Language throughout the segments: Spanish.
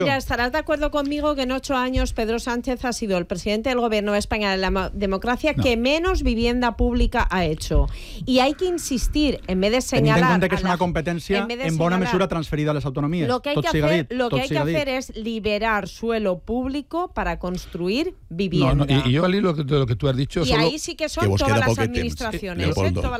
Ya estarás de acuerdo conmigo que en 8 años Pedro Sánchez ha sido el presidente del Gobierno de España de la democracia que menos vivienda pública ha hecho. Y hay que insistir, en vez de señalar... Tenint en compte que és una competència en bona mesura transferida a les autonomies. Lo que hay que hacer es liberar suelo público para construir vivienda. Y yo, Ali, lo que tú has dicho... Y ahí sí que son todas las administraciones.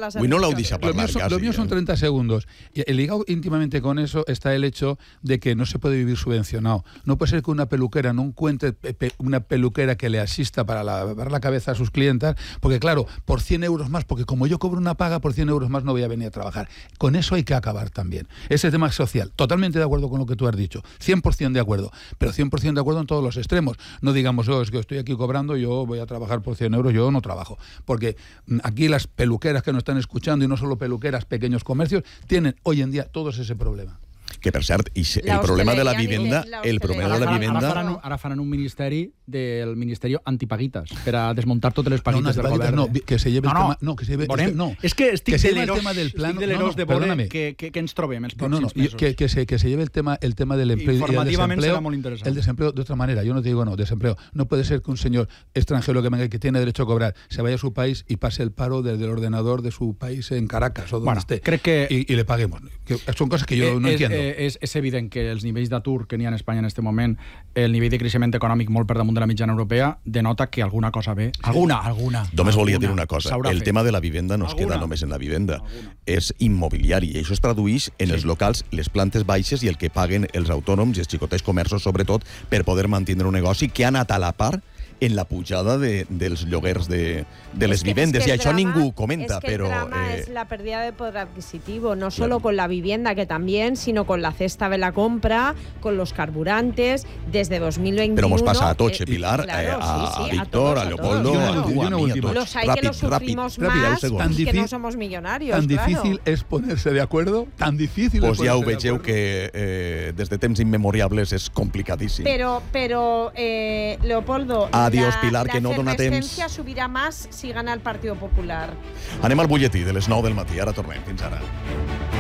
Lo mío son 30 segundos. Y ligado íntimamente con eso está el hecho de que no se puede vivir subvencionado. No puede ser que una peluquera no encuentre una peluquera que le asista para lavar la cabeza a sus clientas, porque claro, por 100 euros más, porque como yo cobro una paga, por 100 euros más no voy a venir a trabajar. Con eso hay que acabar también. Ese tema social, totalmente de acuerdo con lo que tú has dicho, 100% de acuerdo, pero 100% de acuerdo en todos los extremos. No digamos, es que estoy aquí cobrando, yo voy a trabajar por 100 euros, yo no trabajo. Porque aquí las peluqueras que nos están escuchando, y no solo peluqueras, pequeños comercios, tienen hoy en día todos ese problema. Que, per cert, el problema de la vivienda... Ara faran un ministeri del Ministeri Antipaguitas per a desmuntar totes les paguites del govern. No, que se lleve el tema... No, que se lleve... No, és que estic de l'erós de veure que ens trobem els pròxims mesos. Que se lleve el tema del empleo y el desempleo. El desempleo de otra manera. Yo no te digo desempleo. No puede ser que un señor extranjero que venga y que tiene derecho a cobrar se vaya a su país y pase el paro desde el ordenador de su país en Caracas o donde esté. Crec que... Y le paguemos. Son cosas que yo no entiendo. És evident que els nivells d'atur que n'hi ha en Espanya en aquest moment, el nivell de creixement econòmic molt per damunt de la mitjana europea, denota que alguna cosa ve. Alguna. Només volia dir una cosa. El tema de la vivenda no es queda només en la vivenda. És immobiliari. I això es tradueix en els locals, les plantes baixes i el que paguen els autònoms i els xicotets comerços, sobretot, per poder mantenir un negoci que ha anat a la part en la pujada dels lloguers de les vivendes. Y això ningú comenta, pero... el drama es la pérdida de poder adquisitivo, no solo con la vivienda, que también, sino con la cesta de la compra, con los carburantes, desde 2021... Pero hemos pasado a Toche, Pilar, a Víctor, a Leopoldo, a tu, a mí, a tots. Los hay que lo sufrimos más, que no somos millonarios, Tan difícil es ponerse de acuerdo, tan difícil pues ja ho vegeu que des de temps immemoriables és complicadíssim. Pero Leopoldo... Adiós, Pilar, que no dona temps. La efervescencia subirá más si gana el Partido Popular. Anem al butlletí de les 9 del matí. Ara tornem. Fins ara.